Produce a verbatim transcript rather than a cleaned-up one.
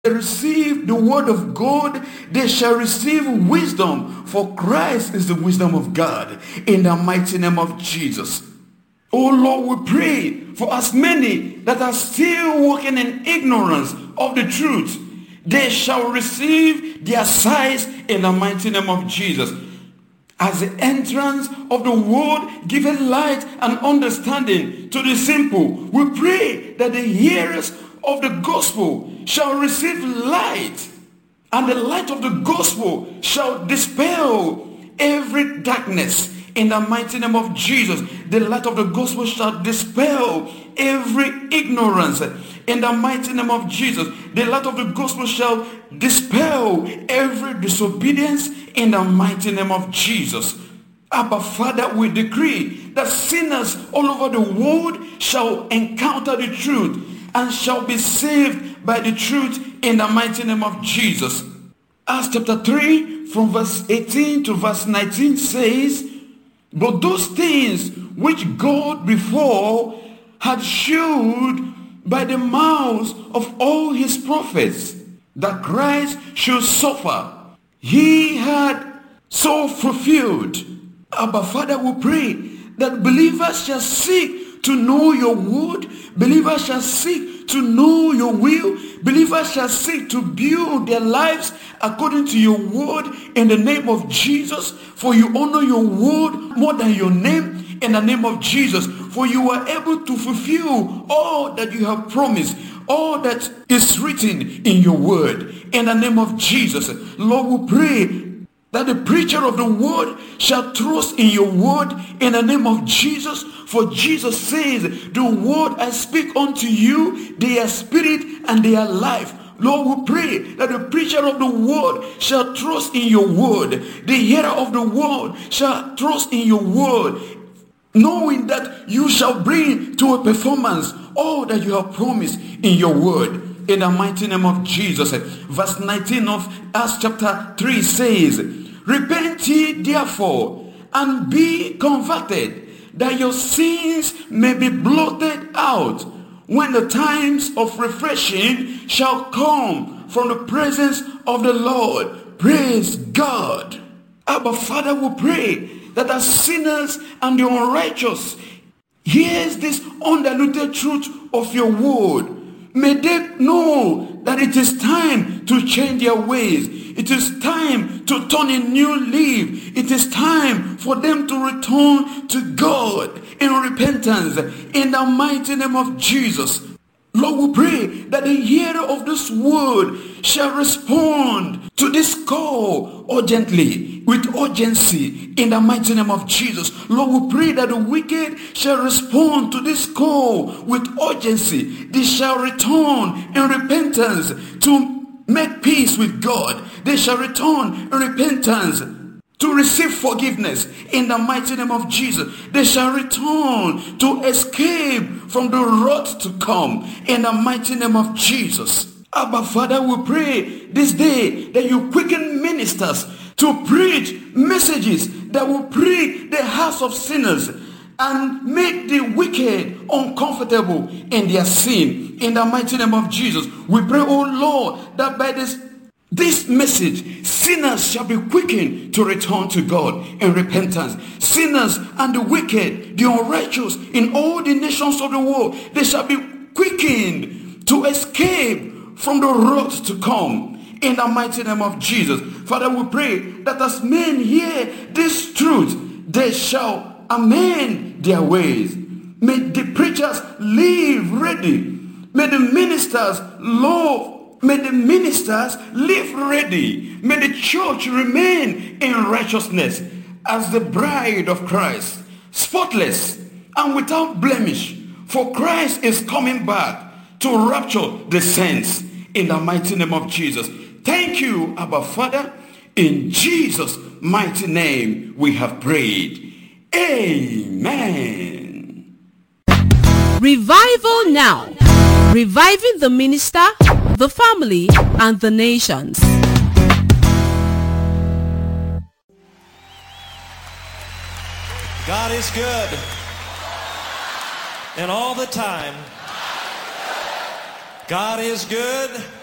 they receive the word of God, they shall receive wisdom, for Christ is the wisdom of God, in the mighty name of Jesus. Oh Lord, we pray for as many that are still walking in ignorance of the truth, they shall receive their sight in the mighty name of Jesus. As the entrance of the word giveth light and understanding to the simple, we pray that the hearers of the gospel shall receive light, and the light of the gospel shall dispel every darkness in the mighty name of Jesus. The light of the gospel shall dispel every ignorance in the mighty name of Jesus. The light of the gospel shall dispel every disobedience in the mighty name of Jesus. Abba Father, we decree that sinners all over the world shall encounter the truth and shall be saved by the truth in the mighty name of Jesus. Acts chapter three from verse eighteen to verse nineteen says, but those things which God before had shewed by the mouths of all his prophets, that Christ should suffer, he had so fulfilled. Abba Father, we pray that believers shall seek to know your word, believers shall seek to know your will, believers shall seek to build their lives according to your word in the name of Jesus. For you honor your word more than your name in the name of Jesus. For you are able to fulfill all that you have promised, all that is written in your word in the name of Jesus. Lord, we pray that the preacher of the word shall trust in your word in the name of Jesus. For Jesus says, the word I speak unto you, they are spirit and they are life. Lord, we pray that the preacher of the word shall trust in your word. The hearer of the word shall trust in your word, knowing that you shall bring to a performance all that you have promised in your word. In the mighty name of Jesus. Verse nineteen of Acts chapter three says, repent ye therefore and be converted, that your sins may be blotted out, when the times of refreshing shall come from the presence of the Lord. Praise God. Abba Father, we pray that as sinners and the unrighteous hears this undiluted truth of your word, may they know that it is time to change their ways. It is time to turn a new leaf. It is time for them to return to God in repentance in the mighty name of Jesus. Lord, we pray that the hearer of this word shall respond to this call urgently, with urgency, in the mighty name of Jesus. Lord, we pray that the wicked shall respond to this call with urgency. They shall return in repentance to make peace with God. They shall return in repentance to receive forgiveness in the mighty name of Jesus. They shall return to escape from the wrath to come in the mighty name of Jesus. Abba Father, we pray this day that you quicken ministers to preach messages that will prick the hearts of sinners and make the wicked uncomfortable in their sin in the mighty name of Jesus. We pray, oh Lord, that by this This message, sinners shall be quickened to return to God in repentance. Sinners and the wicked, the unrighteous in all the nations of the world, they shall be quickened to escape from the wrath to come in the mighty name of Jesus. Father, we pray that as men hear this truth, they shall amend their ways. May the preachers live ready. May the ministers love May the ministers live ready. May the church remain in righteousness as the bride of Christ, spotless and without blemish. For Christ is coming back to rapture the saints in the mighty name of Jesus. Thank you, Abba Father. In Jesus' mighty name we have prayed. Amen. Revival now. Reviving the minister, the family, and the nations. God is good. And all the time. God is good.